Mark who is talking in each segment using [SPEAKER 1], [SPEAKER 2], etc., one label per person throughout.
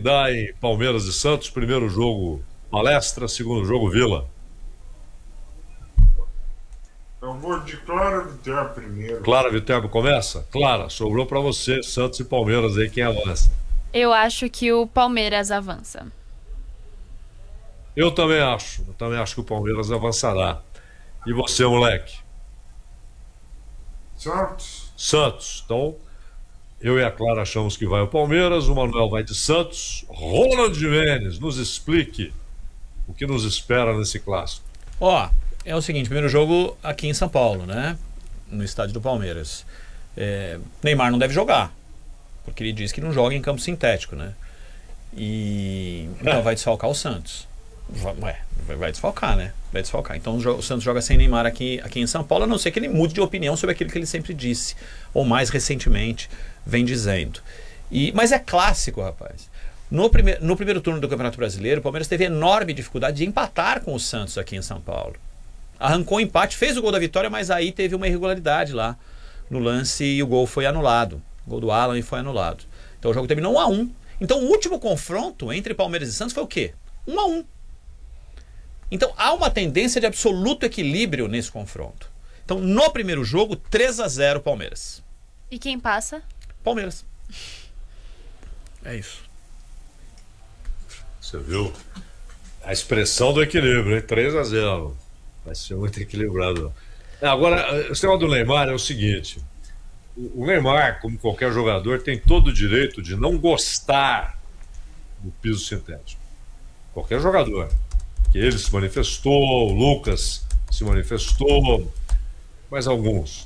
[SPEAKER 1] dá em Palmeiras e Santos? Primeiro jogo Palestra, segundo jogo Vila.
[SPEAKER 2] Eu vou de Clara Viterbo primeiro.
[SPEAKER 1] Clara Viterbo começa? Clara, sobrou pra você, Santos e Palmeiras aí, quem avança?
[SPEAKER 3] Eu acho que o Palmeiras avança.
[SPEAKER 1] Eu também acho que o Palmeiras avançará. E você, moleque? Santos. Então, eu e a Clara achamos que vai o Palmeiras, o Manuel vai de Santos. Ronald Gimenez, nos explique o que nos espera nesse clássico.
[SPEAKER 4] É o seguinte, primeiro jogo aqui em São Paulo, né? No estádio do Palmeiras. Neymar não deve jogar, porque ele diz que não joga em campo sintético, né? Então vai desfalcar o Santos. Vai desfalcar, né? Vai desfalcar. Então o Santos joga sem Neymar aqui em São Paulo, a não ser que ele mude de opinião sobre aquilo que ele sempre disse, ou mais recentemente vem dizendo. Mas é clássico, rapaz. No primeiro turno do Campeonato Brasileiro, o Palmeiras teve enorme dificuldade de empatar com o Santos aqui em São Paulo. Arrancou o empate, fez o gol da vitória, mas aí teve uma irregularidade lá no lance e o gol foi anulado. O gol do Alan foi anulado. Então o jogo terminou 1-1. Então o último confronto entre Palmeiras e Santos foi o quê? 1-1. Então há uma tendência de absoluto equilíbrio nesse confronto. Então no primeiro jogo, 3-0 Palmeiras.
[SPEAKER 3] E quem passa?
[SPEAKER 4] Palmeiras. É isso.
[SPEAKER 1] Você viu? A expressão do equilíbrio, hein? 3-0. Vai ser muito equilibrado. Agora, esse negócio do Neymar é o seguinte. O Neymar, como qualquer jogador, tem todo o direito de não gostar do piso sintético. Qualquer jogador. Que ele se manifestou, o Lucas se manifestou, mas alguns.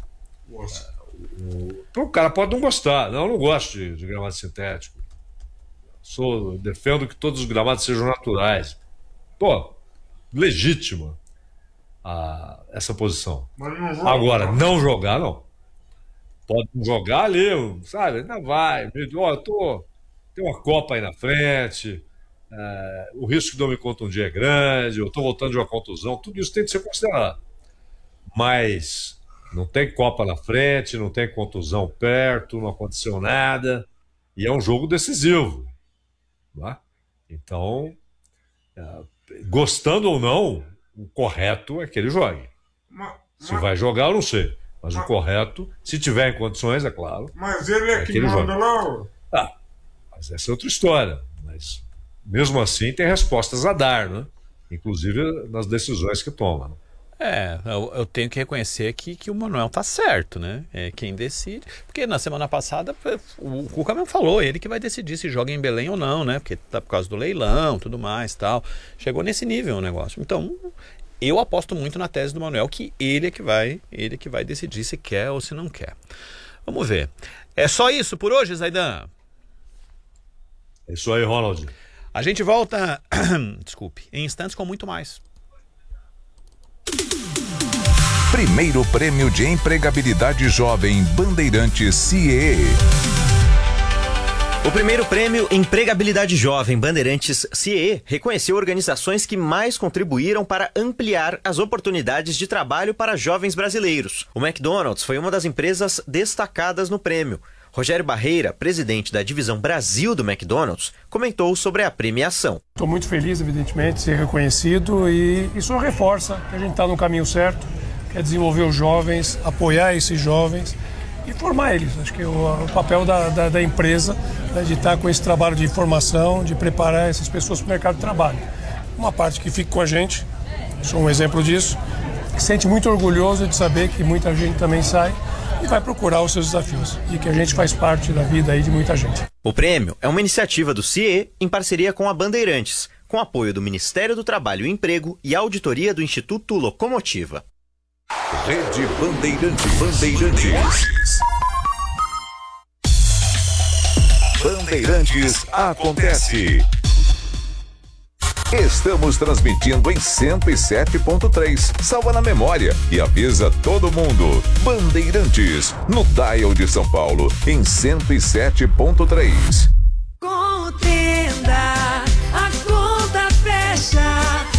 [SPEAKER 1] O cara pode não gostar. Não, eu não gosto de gramado sintético. Defendo que todos os gramados sejam naturais. Legítima essa posição. Agora, não jogar, não. Pode jogar ali, sabe? Ainda vai. Tem uma Copa aí na frente. O risco de eu me contundir é grande. Eu estou voltando de uma contusão. Tudo isso tem de ser considerado. Mas não tem Copa na frente, não tem contusão perto, não aconteceu nada. E é um jogo decisivo. Tá? Então, gostando ou não, o correto é que ele jogue. Se vai jogar, eu não sei. Mas o correto, se tiver em condições, é claro.
[SPEAKER 2] Mas ele é que manda lá.
[SPEAKER 1] Mas essa é outra história. Mas, mesmo assim, tem respostas a dar, né? Inclusive nas decisões que toma.
[SPEAKER 4] Eu tenho que reconhecer que o Manuel tá certo, né? É quem decide. Porque na semana passada o Cuca mesmo falou, ele que vai decidir se joga em Belém ou não, né? Porque tá por causa do leilão, tudo mais, tal. Chegou nesse nível o negócio. Então, eu aposto muito na tese do Manuel que ele que vai decidir se quer ou se não quer. Vamos ver. É só isso por hoje, Zaidan?
[SPEAKER 1] É isso aí, Ronald.
[SPEAKER 4] A gente volta, desculpe, em instantes com muito mais.
[SPEAKER 5] Primeiro Prêmio de Empregabilidade Jovem Bandeirantes CIE.
[SPEAKER 6] O primeiro prêmio Empregabilidade Jovem Bandeirantes CIE reconheceu organizações que mais contribuíram para ampliar as oportunidades de trabalho para jovens brasileiros. O McDonald's foi uma das empresas destacadas no prêmio. Rogério Barreira, presidente da divisão Brasil do McDonald's, comentou sobre a premiação.
[SPEAKER 7] Estou muito feliz, evidentemente, de ser reconhecido e isso reforça que a gente está no caminho certo, que é desenvolver os jovens, apoiar esses jovens e formar eles. Acho que o papel da empresa é de estar com esse trabalho de formação, de preparar essas pessoas para o mercado de trabalho. Uma parte que fica com a gente, sou um exemplo disso, se sente muito orgulhoso de saber que muita gente também sai e vai procurar os seus desafios e que a gente faz parte da vida aí de muita gente.
[SPEAKER 6] O prêmio é uma iniciativa do CIE em parceria com a Bandeirantes, com apoio do Ministério do Trabalho e Emprego e auditoria do Instituto Locomotiva.
[SPEAKER 5] Rede Bandeirantes. Bandeirantes acontece. Estamos transmitindo em 107.3. Salva na memória e avisa todo mundo. Bandeirantes, no dial de São Paulo, em 107.3.
[SPEAKER 8] Contenda, a conta fecha.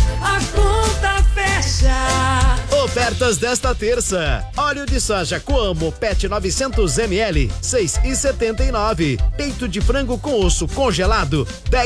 [SPEAKER 8] Ofertas desta terça. Óleo de soja Coamo PET 900 ml, 6,79. Peito de frango com osso congelado, 10